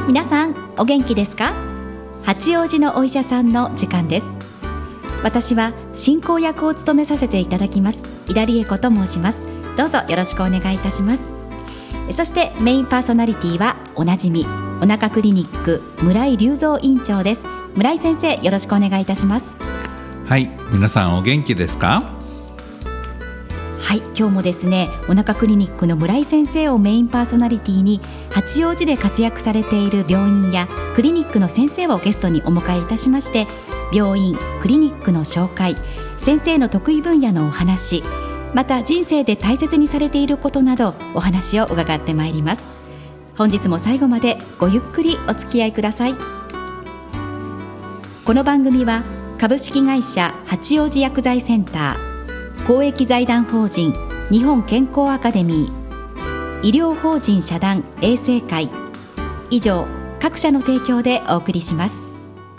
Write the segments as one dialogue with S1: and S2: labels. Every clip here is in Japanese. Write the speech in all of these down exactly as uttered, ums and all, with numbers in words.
S1: 皆さんお元気ですか？八王子のお医者さんの時間です。私は進行役を務めさせていただきます井田理恵子と申します。どうぞよろしくお願いいたします。そしてメインパーソナリティはおなじみおなかクリニック村井隆三院長です。村井先生、よろしくお願いいたします。
S2: はい、皆さんお元気ですか？
S1: はい、今日もですね、おなかクリニックの村井先生をメインパーソナリティに八王子で活躍されている病院やクリニックの先生をゲストにお迎えいたしまして、病院クリニックの紹介、先生の得意分野のお話、また人生で大切にされていることなどお話を伺ってまいります。本日も最後までごゆっくりお付き合いください。この番組は株式会社八王子薬剤センター、公益財団法人日本健康アカデミー、医療法人社団衛生会、以上各社の提供でお送りします。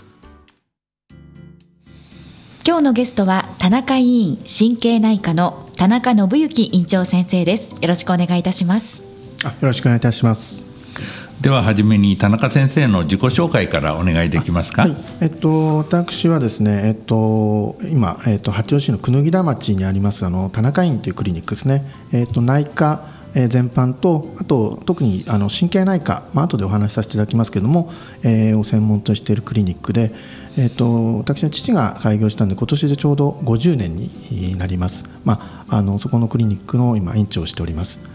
S1: 今日のゲストは田中医院神経内科の田中信之院長先生です。よろしくお願いいたします。
S3: あ、よろしくお願いいたします。
S2: でははじめに田中先生の自己紹介からお願いできますか？
S3: はい、えっと、私はですね、えっと、今、えっと、八王子市の椚田町にありますあの田中院というクリニックですね、えっと、内科、えー、全般と、あと特にあの神経内科、まあ後でお話しさせていただきますけれども、えー、を専門としているクリニックで、えっと、私の父が開業したので今年でちょうどごじゅうねんになります。まあ、あのそこのクリニックの今院長をしております。